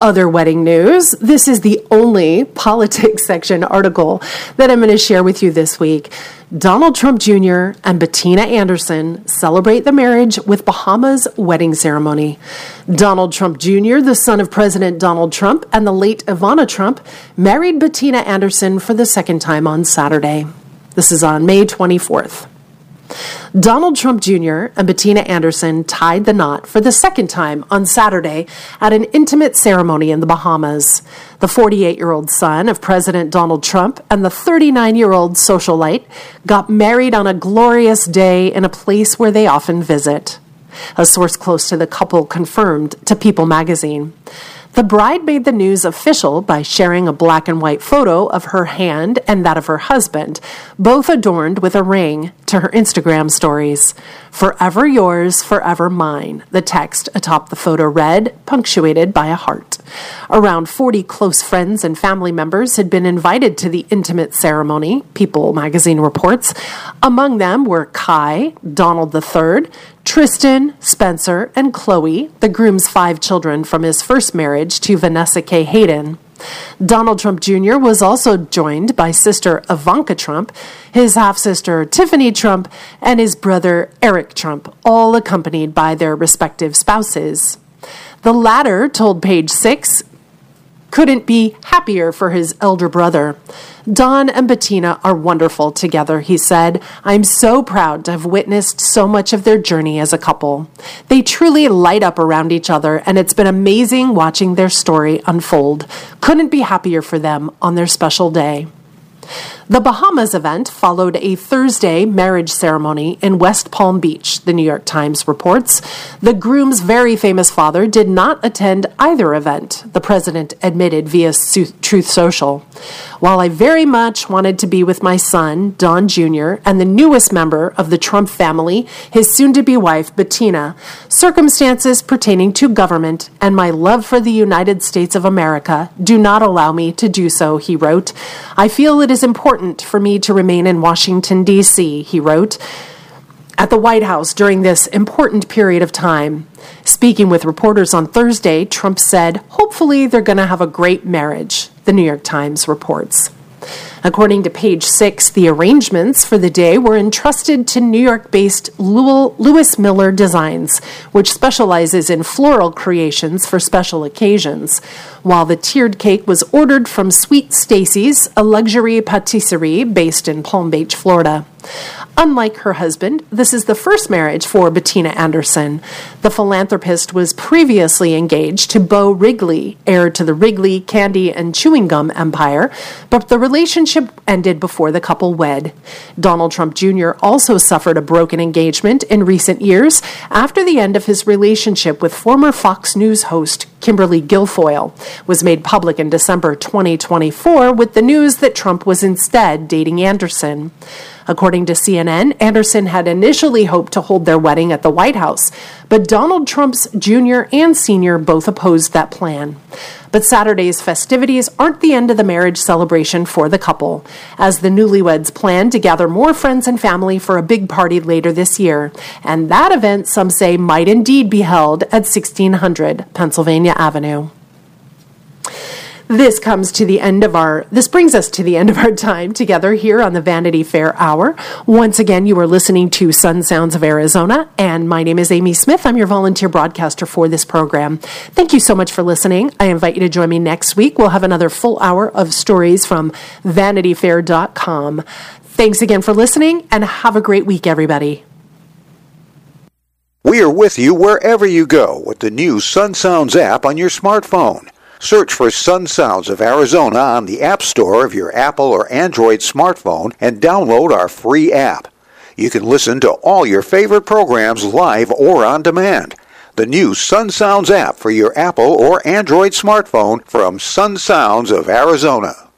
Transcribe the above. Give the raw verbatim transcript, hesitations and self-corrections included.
other wedding news, this is the only politics section article that I'm going to share with you this week. Donald Trump Junior and Bettina Anderson celebrate the marriage with Bahamas wedding ceremony. Donald Trump Junior, the son of President Donald Trump and the late Ivana Trump, married Bettina Anderson for the second time on Saturday. This is on May twenty-fourth. Donald Trump Junior and Bettina Anderson tied the knot for the second time on Saturday at an intimate ceremony in the Bahamas. The forty-eight-year-old son of President Donald Trump and the thirty-nine-year-old socialite got married on a glorious day in a place where they often visit. A source close to the couple confirmed to People magazine. The bride made the news official by sharing a black and white photo of her hand and that of her husband, both adorned with a ring, to her Instagram stories. "Forever yours, forever mine," the text atop the photo read, punctuated by a heart. Around forty close friends and family members had been invited to the intimate ceremony, People magazine reports. Among them were Kai, Donald the Third, Tristan, Spencer, and Chloe, the groom's five children from his first marriage to Vanessa K. Hayden. Donald Trump Junior was also joined by sister Ivanka Trump, his half-sister Tiffany Trump, and his brother Eric Trump, all accompanied by their respective spouses. The latter told Page Six couldn't be happier for his elder brother. "Don and Bettina are wonderful together," he said. "I'm so proud to have witnessed so much of their journey as a couple. They truly light up around each other, and it's been amazing watching their story unfold. Couldn't be happier for them on their special day." The Bahamas event followed a Thursday marriage ceremony in West Palm Beach, the New York Times reports. The groom's very famous father did not attend either event, the president admitted via Truth Social. "While I very much wanted to be with my son, Don Junior, and the newest member of the Trump family, his soon-to-be wife, Bettina, circumstances pertaining to government and my love for the United States of America do not allow me to do so," he wrote. "I feel it is important for me to remain in Washington, D C, he wrote, at the White House during this important period of time. Speaking with reporters on Thursday, Trump said, "Hopefully they're going to have a great marriage," the New York Times reports. According to Page Six, the arrangements for the day were entrusted to New York-based Lewis Miller Designs, which specializes in floral creations for special occasions, while the tiered cake was ordered from Sweet Stacy's, a luxury patisserie based in Palm Beach, Florida. Unlike her husband, this is the first marriage for Bettina Anderson. The philanthropist was previously engaged to Beau Wrigley, heir to the Wrigley candy and chewing gum empire, but the relationship ended before the couple wed. Donald Trump Junior also suffered a broken engagement in recent years after the end of his relationship with former Fox News host Kimberly Guilfoyle was made public in December twenty twenty-four with the news that Trump was instead dating Anderson. According to C N N, Anderson had initially hoped to hold their wedding at the White House, but Donald Trump's junior and senior both opposed that plan. But Saturday's festivities aren't the end of the marriage celebration for the couple, as the newlyweds plan to gather more friends and family for a big party later this year. And that event, some say, might indeed be held at sixteen hundred Pennsylvania Avenue. This comes to the end of our, this brings us to the end of our time together here on the Vanity Fair Hour. Once again, you are listening to Sun Sounds of Arizona, and my name is Amy Smith. I'm your volunteer broadcaster for this program. Thank you so much for listening. I invite you to join me next week. We'll have another full hour of stories from vanity fair dot com. Thanks again for listening, and have a great week, everybody. We are with you wherever you go with the new Sun Sounds app on your smartphone. Search for Sun Sounds of Arizona on the App Store of your Apple or Android smartphone and download our free app. You can listen to all your favorite programs live or on demand. The new Sun Sounds app for your Apple or Android smartphone from Sun Sounds of Arizona.